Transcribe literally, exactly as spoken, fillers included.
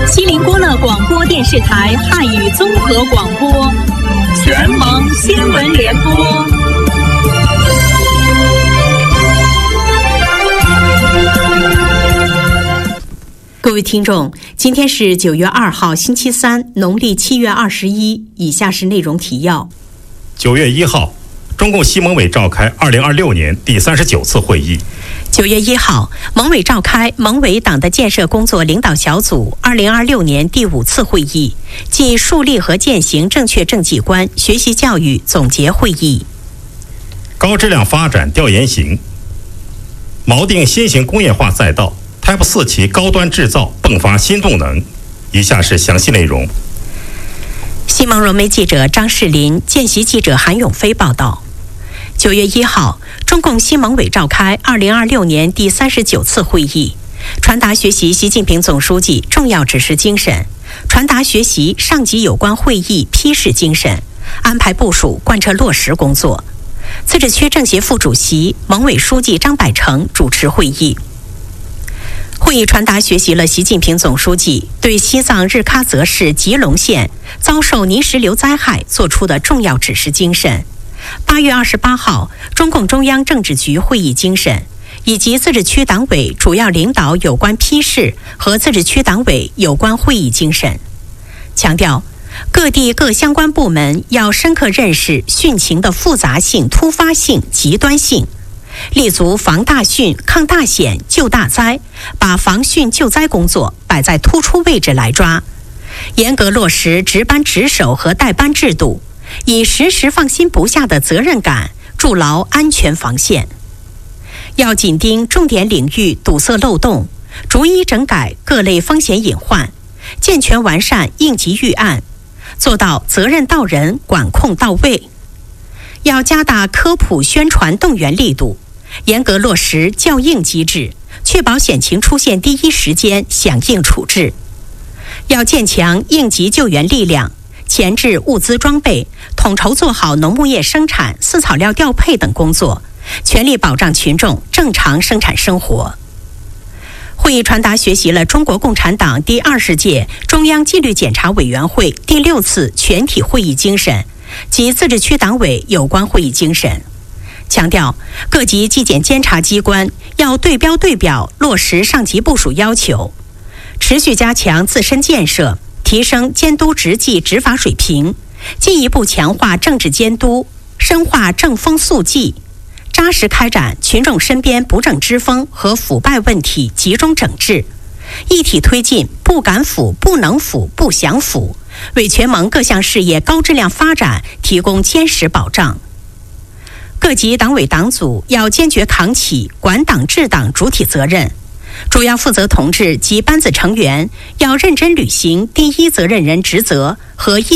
锡林郭勒广播电视台汉语综合广播，全蒙新闻联播。 各位听众，今天是九月二号，星期三，农历七月二十一。以下是内容提要： 九月一号，中共西盟委召开二零二六年第三十九次会议。 九月一号，盟委召开盟委党的建设工作领导小组二零二六年第五次会议暨树立和践行正确政绩观学习教育总结会议。 高质量发展调研型，锚定新型工业化赛道 Type 四 期高端制造迸发新动能。以下是详细内容。 新盟融媒记者张世林、见习记者韩永飞报道。九月一号，中共新盟委召开二零二六年第三十九次会议，传达学习习近平总书记重要指示精神，传达学习上级有关会议批示精神，安排部署贯彻落实工作。自治区政协副主席、盟委书记张百成主持会议。会议传达学习了习近平总书记对西藏日喀则市吉隆县遭受泥石流灾害作出的重要指示精神。八月二十八号，中共中央政治局会议精神以及自治区党委主要领导有关批示和自治区党委有关会议精神，强调各地各相关部门要深刻认识汛情的复杂性、突发性、极端性，立足防大汛、抗大险、救大灾，把防汛救灾工作摆在突出位置来抓，严格落实值班值守和带班制度，以时时放心不下的责任感筑牢安全防线。要紧盯重点领域堵塞漏洞，逐一整改各类风险隐患，健全完善应急预案，做到责任到人、管控到位。要加大科普宣传动员力度，严格落实校应机制，确保险情出现第一时间响应处置。要建强应急救援力量，前置物资装备，统筹做好农牧业生产、饲草料调配等工作，全力保障群众正常生产生活。会议传达学习了中国共产党第二十届中央纪律检查委员会第六次全体会议精神及自治区党委有关会议精神，强调各级纪检监察机关要对标对表落实上级部署要求，持续加强自身建设，提升监督执纪执法水平，进一步强化政治监督，深化正风肃纪，扎实开展群众身边不正之风和腐败问题集中整治，一体推进不敢腐、不能腐、不想腐，为全盟各项事业高质量发展提供坚实保障。各级党委党组要坚决扛起管党治党主体责任，主要负责同志及班子成员要认真履行第一责任人职责和义